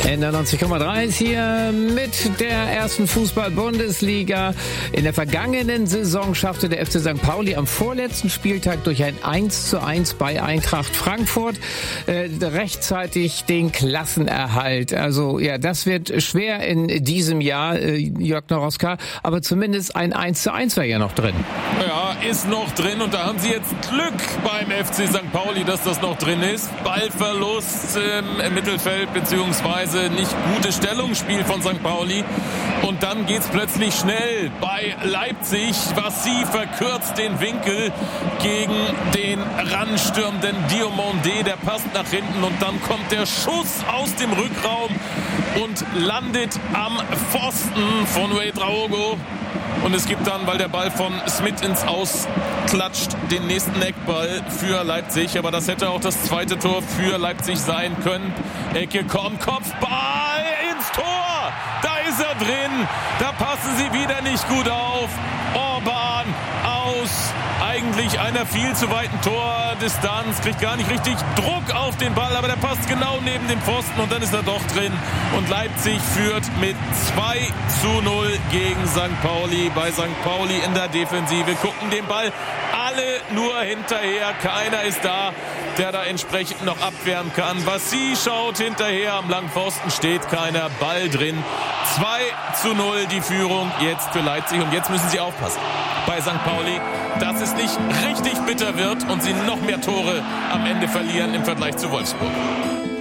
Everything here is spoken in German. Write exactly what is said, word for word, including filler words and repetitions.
N neunzig Komma drei ist hier mit der ersten Fußball-Bundesliga. In der vergangenen Saison schaffte der F C Sankt Pauli am vorletzten Spieltag durch ein eins zu eins bei Eintracht Frankfurt äh, rechtzeitig den Klassenerhalt. Also ja, das wird schwer in diesem Jahr, äh, Jörg Noroska, aber zumindest ein eins zu eins wäre ja noch drin. Ja, ist noch drin und da haben sie jetzt Glück beim F C Sankt Pauli, dass das noch drin ist. Ballverlust ähm, im Mittelfeld beziehungsweise nicht gutes Stellungsspiel von Sankt Pauli. Und dann geht's plötzlich schnell bei Leipzig. Vassi verkürzt den Winkel gegen den ranstürmenden Diomandé. Der passt nach hinten und dann kommt der Schuss aus dem Rückraum und landet am Pfosten von Ouedraogo. Und es gibt dann, weil der Ball von Smith ins Aus klatscht, den nächsten Eckball für Leipzig. Aber das hätte auch das zweite Tor für Leipzig sein können. Ecke kommt, Kopfball ins Tor. Da ist er drin. Da passen sie wieder nicht gut auf. Orban aus eigentlich einer viel zu weiten Tordistanz. Kriegt gar nicht richtig Druck auf den Ball, aber der passt genau neben dem Pfosten und dann ist er doch drin. Und Leipzig führt mit zwei zu null gegen Sankt Pauli. Bei Sankt Pauli in der Defensive gucken den Ball alle nur hinterher. Keiner ist da, der da entsprechend noch abwehren kann. Vassi schaut hinterher, am langen Pfosten steht keiner, Ball drin. zwei zu null die Führung jetzt für Leipzig und jetzt müssen sie aufpassen bei Sankt Pauli, dass es nicht richtig bitter wird und sie noch mehr Tore am Ende verlieren im Vergleich zu Wolfsburg.